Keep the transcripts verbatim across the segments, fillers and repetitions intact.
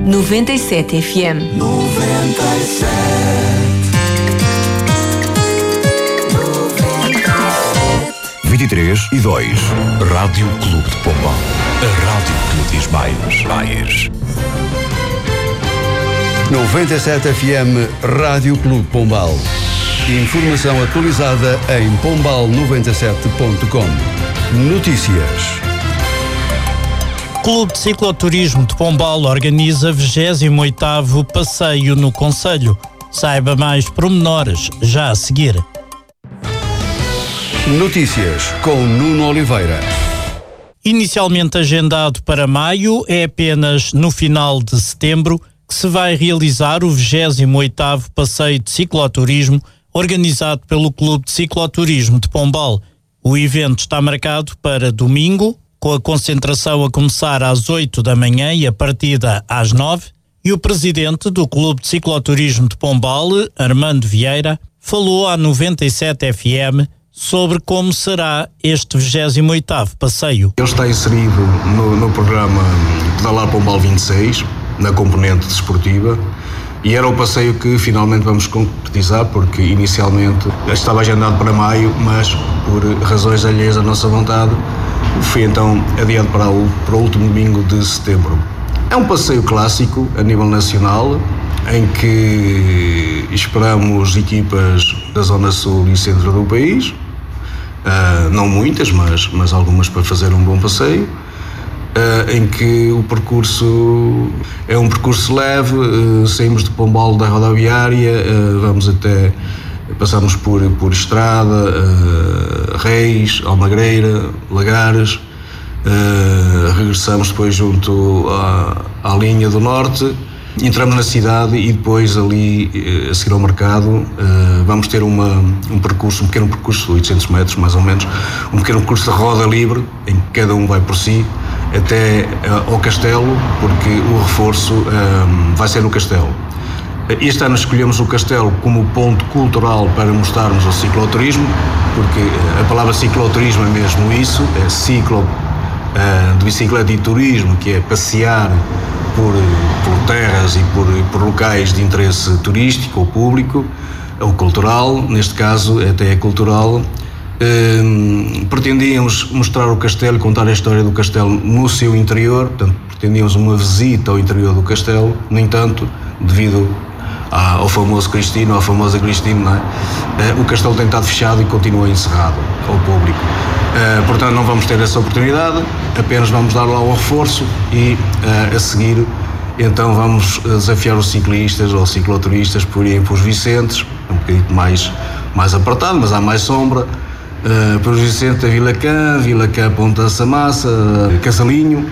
noventa e sete F M. noventa e sete. vinte e três e dois. Rádio Clube de Pombal. A rádio que lhe diz mais. Mais. noventa e sete F M, Rádio Clube Pombal. Informação atualizada em pombal noventa e sete ponto com. Notícias. Clube de Cicloturismo de Pombal organiza vigésimo oitavo passeio no concelho. Saiba mais pormenores já a seguir. Notícias com Nuno Oliveira. Inicialmente agendado para maio, é apenas no final de setembro que se vai realizar o vigésimo oitavo passeio de cicloturismo organizado pelo Clube de Cicloturismo de Pombal. O evento está marcado para domingo, com a concentração a começar às oito da manhã e a partida às nove, e o presidente do Clube de Cicloturismo de Pombal, Armando Vieira, falou à noventa e sete F M sobre como será este vigésimo oitavo passeio. Ele está inserido no, no programa Pedalar Pombal vinte e seis, na componente desportiva, e era o passeio que finalmente vamos concretizar, porque inicialmente estava agendado para maio, mas por razões alheias à nossa vontade, foi então adiado para o, para o último domingo de setembro. É um passeio clássico a nível nacional, em que esperamos equipas da Zona Sul e Centro do país, uh, não muitas, mas, mas algumas para fazer um bom passeio, uh, em que o percurso é um percurso leve, uh, saímos de Pombal da rodoviária, uh, vamos até, passamos por, por Estrada, uh, Reis, Almagreira, Lagares, uh, regressamos depois junto à, à linha do norte. Entramos na cidade e depois ali, a seguir ao mercado, vamos ter uma, um percurso, um pequeno percurso de oitocentos metros, mais ou menos, um pequeno percurso de roda livre, em que cada um vai por si, até ao castelo, porque o reforço um, vai ser no castelo. Este ano escolhemos o castelo como ponto cultural para mostrarmos o cicloturismo, porque a palavra cicloturismo é mesmo isso, é ciclo uh, de bicicleta e turismo, que é passear Por, por terras e por, por locais de interesse turístico ou público, ou cultural, neste caso até é cultural. Um, pretendíamos mostrar o castelo e contar a história do castelo no seu interior, portanto, pretendíamos uma visita ao interior do castelo. No entanto, devido à, ao famoso Cristino, à famosa Cristino, não é? Uh, o castelo tem estado fechado e continua encerrado ao público. Uh, portanto, não vamos ter essa oportunidade, apenas vamos dar lá o reforço e uh, a seguir, então vamos desafiar os ciclistas ou cicloturistas por irem para os Vicentes, um bocadinho mais, mais apertado, mas há mais sombra, uh, para os Vicentes, a Vila Cã, Vila Cã, Ponta Samassa, Casalinho,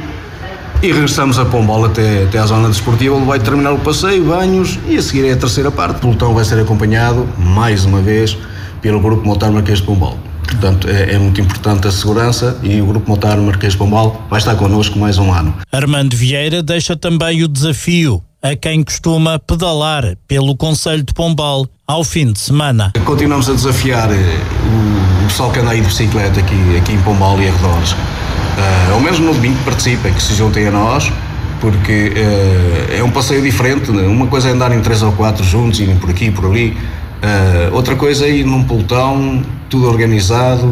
e regressamos a Pombal até, até à zona desportiva, onde vai terminar o passeio, banhos, e a seguir é a terceira parte. O pelotão vai ser acompanhado, mais uma vez, pelo Grupo Motar Marquês de Pombal. Portanto, é, é muito importante a segurança e o Grupo Motar Marquês de Pombal vai estar connosco mais um ano. Armando Vieira deixa também o desafio a quem costuma pedalar pelo concelho de Pombal ao fim de semana. Continuamos a desafiar o, o pessoal que anda aí de bicicleta aqui, aqui em Pombal e arredores. Uh, ao menos no domingo que participem, que se juntem a nós, porque uh, é um passeio diferente. Uma coisa é andar em três ou quatro juntos, irem por aqui e por ali. Uh, outra coisa é ir num pelotão, tudo organizado,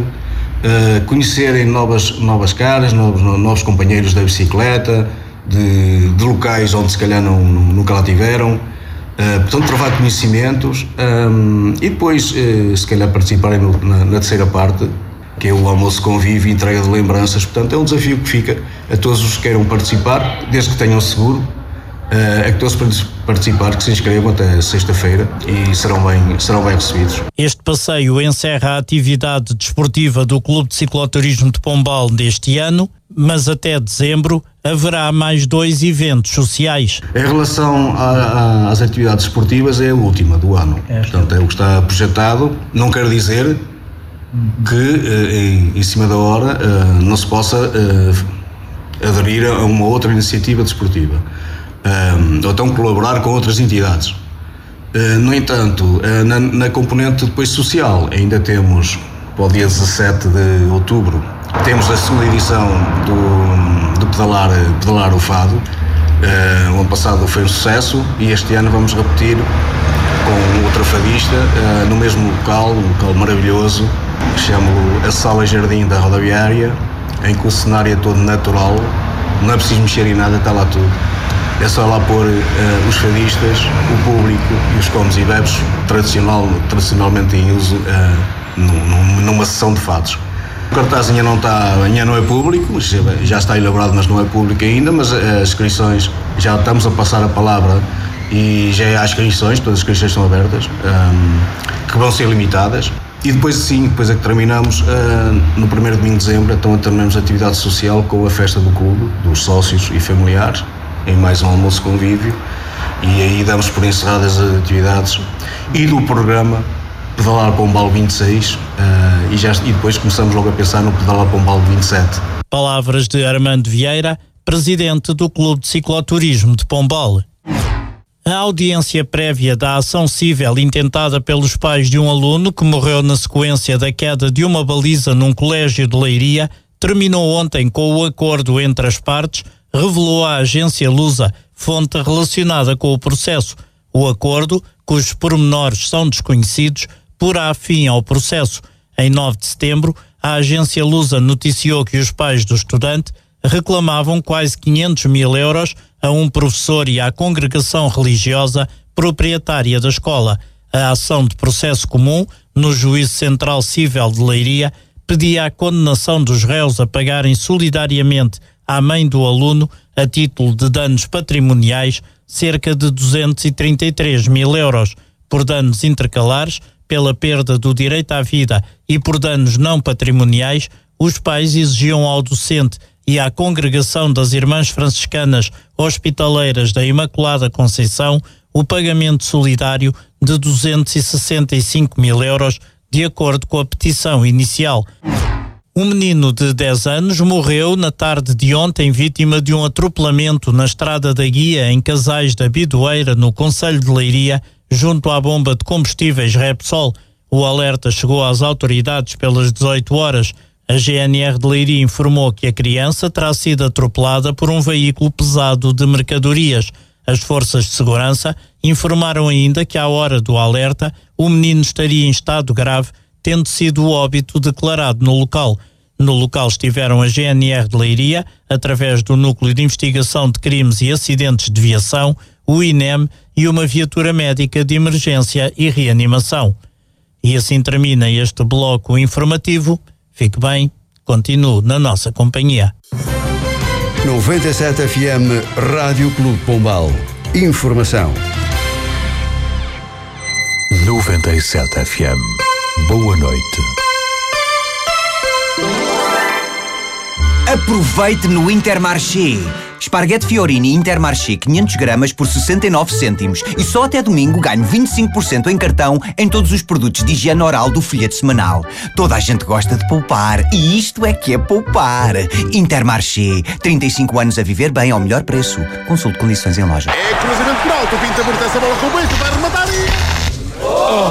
uh, conhecerem novas, novas caras, novos, novos companheiros da bicicleta, de, de locais onde se calhar não, nunca lá tiveram, uh, portanto trocar conhecimentos um, e depois uh, se calhar participarem no, na, na terceira parte, que é o almoço convívio e entrega de lembranças. Portanto é um desafio que fica a todos os que queiram participar, desde que tenham seguro. Uh, é que todos para participar, que se inscrevam até sexta-feira e serão bem, serão bem recebidos. Este passeio encerra a atividade desportiva do Clube de Cicloturismo de Pombal deste ano, mas até dezembro haverá mais dois eventos sociais. Em relação a, a, às atividades esportivas, é a última do ano. Esta. Portanto, é o que está projetado. Não quer dizer que uh, em, em cima da hora uh, não se possa uh, aderir a uma outra iniciativa desportiva. Um, ou então colaborar com outras entidades. Uh, no entanto, uh, na, na componente depois social, ainda temos, para o dia dezassete de outubro, temos a segunda edição do, do pedalar, pedalar o Fado, Uh, o ano passado foi um sucesso e este ano vamos repetir com outra fadista uh, no mesmo local, um local maravilhoso, que chama a Sala Jardim da Rodoviária, em que o cenário é todo natural, não é preciso mexer em nada, está lá tudo. É só lá pôr uh, os fadistas, o público e os comes e bebes tradicional, tradicionalmente em uso uh, num, numa sessão de fados. O cartaz ainda não, está, ainda não é público, já está elaborado, mas não é público ainda, mas as inscrições, já estamos a passar a palavra e já há inscrições, todas as inscrições estão abertas, um, que vão ser limitadas. E depois sim, depois é que terminamos, uh, no primeiro domingo de dezembro, então terminamos a atividade social com a festa do clube, dos sócios e familiares, em mais um almoço convívio, e aí damos por encerradas as atividades e do programa Pedalar Pombal vinte e seis, uh, e, já, e depois começamos logo a pensar no Pedalar Pombal vinte e sete. Palavras de Armando Vieira, presidente do Clube de Cicloturismo de Pombal. A audiência prévia da ação civil intentada pelos pais de um aluno que morreu na sequência da queda de uma baliza num colégio de Leiria terminou ontem com o acordo entre as partes, revelou a agência Lusa, fonte relacionada com o processo. O acordo, cujos pormenores são desconhecidos, porá fim ao processo. Em nove de setembro, a agência Lusa noticiou que os pais do estudante reclamavam quase quinhentos mil euros a um professor e à congregação religiosa proprietária da escola. A ação de processo comum, no Juízo Central Cível de Leiria, pedia a condenação dos réus a pagarem solidariamente à mãe do aluno, a título de danos patrimoniais, cerca de duzentos e trinta e três mil euros, por danos intercalares, pela perda do direito à vida e por danos não patrimoniais. Os pais exigiam ao docente e à congregação das Irmãs Franciscanas Hospitaleiras da Imaculada Conceição o pagamento solidário de duzentos e sessenta e cinco mil euros, de acordo com a petição inicial. Um menino de dez anos morreu na tarde de ontem vítima de um atropelamento na Estrada da Guia, em Casais da Bidoeira, no concelho de Leiria, junto à bomba de combustíveis Repsol. O alerta chegou às autoridades pelas dezoito horas. A G N R de Leiria informou que a criança terá sido atropelada por um veículo pesado de mercadorias. As forças de segurança informaram ainda que à hora do alerta o menino estaria em estado grave, tendo sido o óbito declarado no local. No local estiveram a G N R de Leiria, através do Núcleo de Investigação de Crimes e Acidentes de Viação, o I N E M e uma viatura médica de emergência e reanimação. E assim termina este bloco informativo. Fique bem, continue na nossa companhia. noventa e sete F M Rádio Clube Pombal. Informação. noventa e sete F M. Boa noite. Aproveite no Intermarché. Esparguete Fiorini Intermarché quinhentos gramas por sessenta e nove cêntimos e só até domingo ganho vinte e cinco por cento em cartão em todos os produtos de higiene oral do folheto semanal. Toda a gente gosta de poupar e isto é que é poupar. Intermarché, trinta e cinco anos a viver bem ao melhor preço. Consulte condições em loja. É cruzamento por alto, o Pinto aborta essa bola com o Bento, vai rematar e...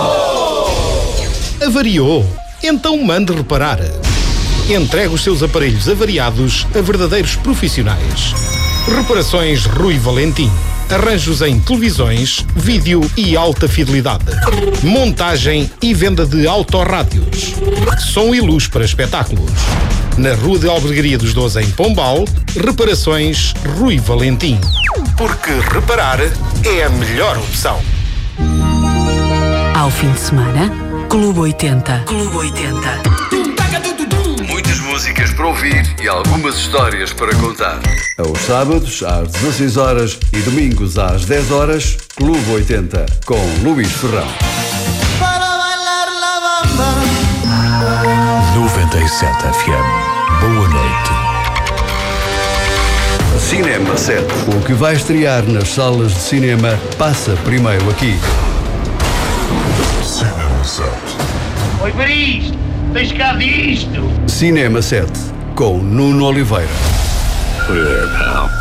Oh! Avariou? Então mande reparar. Entregue os seus aparelhos avariados a verdadeiros profissionais. Reparações Rui Valentim. Arranjos em televisões, vídeo e alta fidelidade. Montagem e venda de autorrádios. Som e luz para espetáculos. Na Rua de Albergaria dos Doze, em Pombal, Reparações Rui Valentim. Porque reparar é a melhor opção. Ao fim de semana, Clube oitenta. Clube oitenta. Muitas músicas para ouvir e algumas histórias para contar. Aos sábados, às dezasseis horas e domingos às dez horas, Clube oitenta, com Luís Ferrão. noventa e sete F M. Boa noite. Cinema sete. O que vai estrear nas salas de cinema passa primeiro aqui. Cinema sete. Oi, para isto! Tens cá disto! Cinema sete, com Nuno Oliveira. Put it there, pal.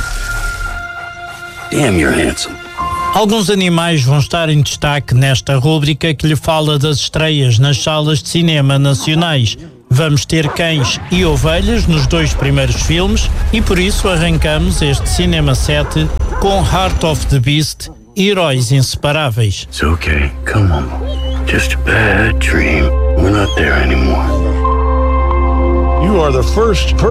Damn, you're handsome. Alguns animais vão estar em destaque nesta rúbrica que lhe fala das estreias nas salas de cinema nacionais. Vamos ter cães e ovelhas nos dois primeiros filmes e por isso arrancamos este Cinema sete com Heart of the Beast, Heróis Inseparáveis. It's okay, come on. Just a bad dream. We're not there anymore. You are the first person